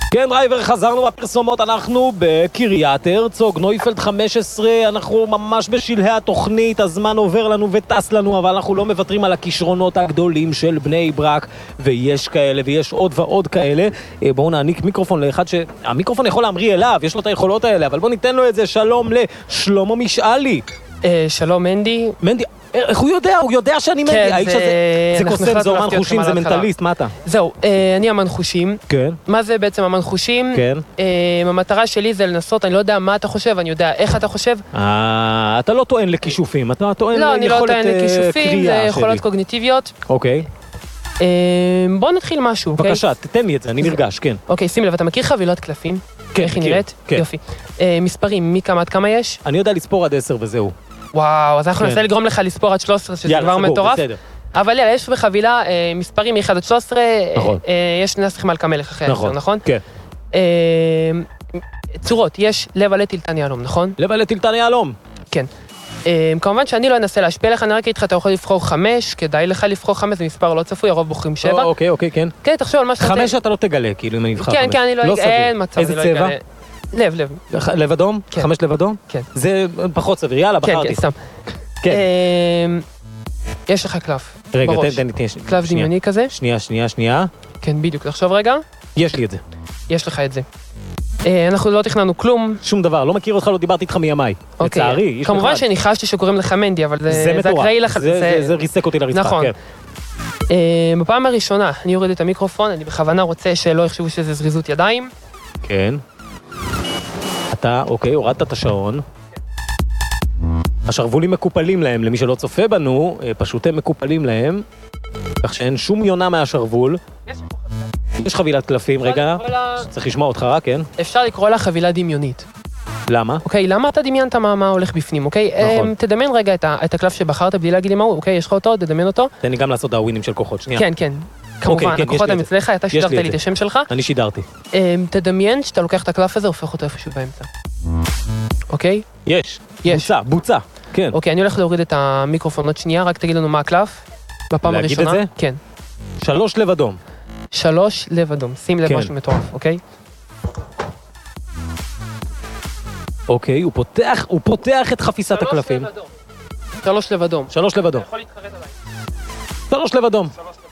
כן, דרייבר, חזרנו בפרסומות, אנחנו בקריית הרצוג, נויפלד 15, אנחנו ממש בשלהי התוכנית, הזמן עובר לנו וטס לנו, אבל אנחנו לא מוותרים על הכישרונות הגדולים של בני ברק, ויש כאלה, ויש עוד ועוד כאלה. בואו נעניק מיקרופון לאחד שהמיקרופון יכול להמריא אליו, יש לו את היכולות האלה, אבל בואו ניתן לו את זה. שלום לשלמה משאלי. שלום מנדי. מנדי, איך הוא יודע? הוא יודע שאני מנדי. האיש הזה, זה קוסם, זה אומן חושים, זה מנטליסט, מה אתה? זהו, אני אמן חושים. כן. מה זה בעצם אמן חושים? כן. המטרה שלי זה לנסות, אני לא יודע מה אתה חושב, אני יודע איך אתה חושב. אתה לא טוען לכישופים, אתה טוען לא, אני לא יכולת טוען לכישופים, זה קריאה יכולות שלי. קוגניטיביות. אוקיי. בוא נתחיל משהו, אוקיי? בבקשה, תתן לי את זה, אני נרגש, כן. אוקיי, שים לב, אתה מכיר חבילת קלפים? כן, איך היא מכיר, נראית? כן. יופי. מספרים, מכמה עד כמה יש? אני יודע לספור עד 10 וזהו. וואו, אז אנחנו כן. ננסה לגרום לך לספור עד 13, שזה יאללה, כבר סגור, מטורף. בסדר. אבל יאללה, יש בחבילה מספרים מ-1 עד 13, נכון. יש נסיך מלכה מלך אחרי 10, נכון? כן. צורות, יש לב עלה טילטן יהלום, נכון? לב עלה טילטן יהלום. כן. כמובן שאני לא אנסה להשפיע לך, אני רק אגיד לך, אתה יכול לבחור 5, כדאי לך לבחור 5, זה מספר לא צפוי, הרוב בוחרים 7. אוקיי, כן. כן, תחשוב על מה שאתה... 5 אתה לא תגלה, כאילו, אם אני אבחר 5. כן, אני לא... אין מצב, איזה אני לא צבע? אגלה. לב. לב אדום? כן. 5 לב אדום? כן. זה פחות סביר, יאללה, כן, בחרתי. סתם. כן. יש לך קלף. רגע, בראש. תן לי, קלף דמיוני כזה. שנייה. כן, בדיוק. תחשוב רגע. יש לי את זה. יש לך את זה. אנחנו לא תכננו כלום. שום דבר, לא מכיר אותך, לא דיברתי איתך מימיי. אוקיי. לצערי, איש כמובן נחמד. שניחשתי שקוראים לך מנדי, אבל זה זה מטורף. אקראי לך. זה ריסק אותי לרצפה, נכון. כן. בפעם הראשונה, אני אוריד את המיקרופון, אני בכוונה רוצה שלא יחשבו שזה זריזות ידיים. כן. אתה, אוקיי, הורדת את השעון. השרוולים מקופלים להם, למי שלא צופה בנו, פשוט הם מקופלים להם, כך שאין שום יונה מהשרוול. יש חבילת קלפים, רגע, צריך לשמוע אותך רק, כן? אפשר לקרוא לה חבילה דמיונית. למה? אוקיי, למה אתה דמיינת מה הולך בפנים, אוקיי? נכון. תדמיין רגע את הקלף שבחרת בלי להגיד לי מהו, אוקיי? יש לך אותו, תדמיין אותו. תן לי גם לעשות הווינים של כוחות, שנייה. כן. כמובן, כן, הכוחות יש לי הם את זה. אצלך, אתה יש לי שידרת את לי את זה. השם שלך. אני שידרתי. תדמיין שאתה לוקח את הקלף הזה, הופך אותו איפשהו באמצע. אוקיי? יש. יש. בוצע, כן. אוקיי, אני הולך להוריד את המיקרופון עוד שנייה, רק תגיד לנו מה הקלף. בפעם להגיד הראשונה. את זה? כן. 3 לב אדום. 3 לב אדום, שים לב כן. משהו מטורף, אוקיי? אוקיי, הוא פותח את חפיסת הקלפים. 3 לב אדום. 3 לב אדום. יכול להתחרט עליי. 3 לב אדום.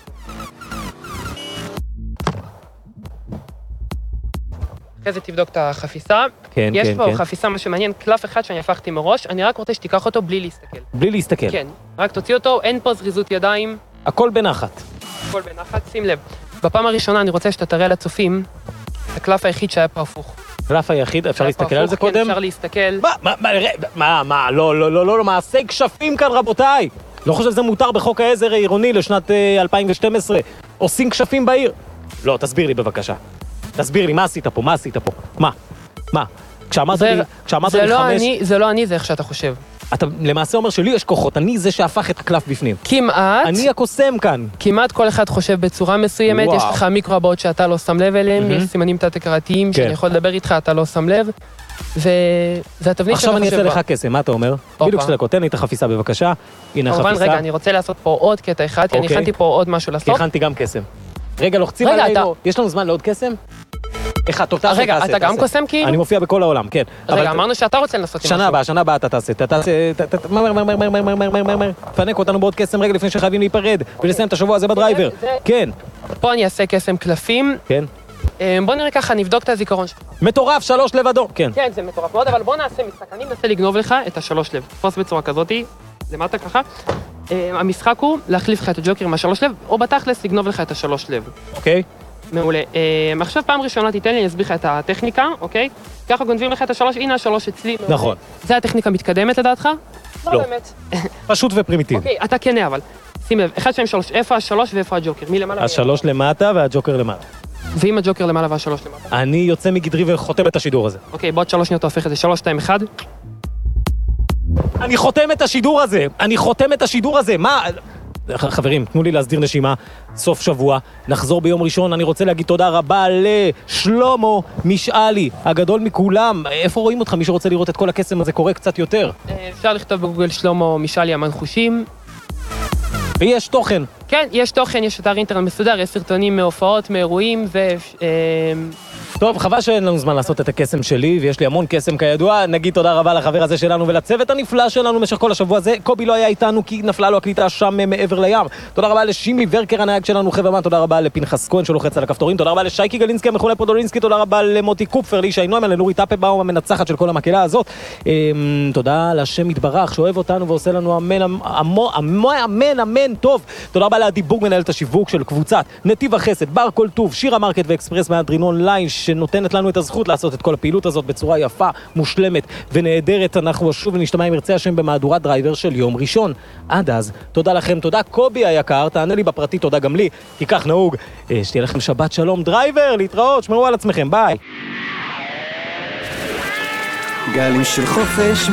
אחרי זה תבדוק את החפיסה. כן. יש פה חפיסה, מה שמעניין, קלף אחד שאני הפכתי מראש, אני רק רוצה שתיקח אותו בלי להסתכל. בלי להסתכל. כן, רק תוציא אותו, אין פה זריזות ידיים, הכל בנחת. הכל בנחת, שים לב. בפעם הראשונה אני רוצה שאתה תראה לצופים, הקלף היחיד שהיה פה הפוך. הקלף היחיד, אפשר היה פה להסתכל על זה הפוך, כן, קודם? אפשר להסתכל. לא, מעשה כשפים כאן רבותיי. לא חושב שזה מותר בחוק העזר העירוני לשנת 2012. עושים כשפים בעיר. לא, תסביר לי בבקשה. תסביר לי, מה עשית פה? מה? כשאמרת לי 5... זה לא אני, זה איך שאתה חושב. אתה למעשה אומר שלי יש כוחות, אני זה שהפך את הקלף בפנים. כמעט, אני הקוסם כאן. כמעט כל אחד חושב בצורה מסוימת, וואו. יש לך מיקרו הבאות שאתה לא שם לב אליהם, יש סימנים תת-הכרתיים שאני יכול לדבר איתך, אתה לא שם לב, וזה התבנית שאתה חושב בה. עכשיו אני אעשה לך קסם, מה אתה אומר? בדיוק שתי דקות, תן לי את החפיסה בבקשה. הנה החפיסה. כמובן, רגע, אני רוצה לעשות פה עוד קטע אחד, כי אני הכנתי פה עוד משהו כי לעשות. הכנתי גם קסם. רגע, לוחצים עלינו. יש לנו זמן לעוד קסם? אחד, טוב, תעשה. רגע, אתה גם קוסם כאילו? אני מופיע בכל העולם, כן. רגע, אמרנו שאתה רוצה לנסות עם משהו. שנה הבאה אתה תעשה. מהר, פנק אותנו בעוד קסם רגע לפני שחייבים להיפרד, ולסיים את השבוע הזה בדרייבר. כן. פה אני אעשה קסם קלפים. כן. בוא נראה ככה, נבדוק את הזיכרון שלך. מטורף, 3 לב אדום. כן. כן, זה מטורף מאוד, אבל בוא נעשה משחק. אני מנסה לגנוב לך את ה3 לב. תפוס בצורה כזאתי, למטה ככה. המשחק הוא להחליף לך את הג'וקר עם ה3 לב, או בתכלס לגנוב לך את ה3 לב. אוקיי. מעולה. עכשיו פעם ראשונה תיתן לי, אני אסביר לך את הטכניקה, אוקיי? ככה גונבים לך את ה3, הנה ה3 אצלי. נכון. זה הטכניקה מתקדמת לדעתך? לא. באמת. פשוט ופרימיטיבי. אוקיי, אתה כנה אבל. שים לב, 1, 2, 3, איפה ה3 ואיפה הג'וקר? מי למעלה? ה3 למטה והג'וקר למטה. ואם הג'וקר למעלה וה3 למטה? אני יוצא מגדרי וחותם את השידור הזה. אוקיי, בעוד 3 שניות אתה הופך את זה 3, 2, 1. אני חותם את השידור הזה. מה? חברים, תנו לי להסדיר נשימה, סוף שבוע, נחזור ביום ראשון, אני רוצה להגיד תודה רבה לשלמה משאלי, הגדול מכולם. איפה רואים אותך? מי שרוצה לראות את כל הקסם הזה קורה קצת יותר. אפשר לכתוב בגוגל שלמה משאלי אמן חושים. ויש תוכן. כן, יש תוכן, יש אתר אינטרנט מסודר, יש סרטונים מהופעות, מאירועים, טוב, חבל שאין לנו זמן לעשות את הקסם שלי, ויש לי המון קסם כידוע. נגיד תודה רבה לחבר הזה שלנו ולצוות הנפלא שלנו במשך כל השבוע הזה. קובי לא היה איתנו כי נפלה לו הקליטה שם מעבר לים. תודה רבה לשימי ורקר הנהג שלנו חברמן, תודה רבה לפנחס כהן שלוחץ על הכפתורים, תודה רבה לשייקי גלינסקי המכונה פודולינסקי, תודה רבה למוטי קופפר, לישי נוימן, לנורית אפלבאום המנצחת של כל המקהלה הזאת. תודה להשם יתברך שאוהב אותנו ועושה לנו אמן טוב. תודה רבה לעדי בוג מנהלת השיווק של קבוצת נתיב החסד, בר כל טוב, שירה מרקט ואקספרס מהדרינון ליין שנותנת לנו את הזכות לעשות את כל הפעילות הזאת בצורה יפה, מושלמת ונהדרת. אנחנו שוב נשתמע עם ירצה השם במהדורת דרייבר של יום ראשון. עד אז, תודה לכם, תודה קובי היקר, תענה לי בפרטי, תודה גם לי, כי כך נהוג. שתהיה לכם שבת שלום דרייבר, להתראות, שמרו על עצמכם, ביי. גלים של חופש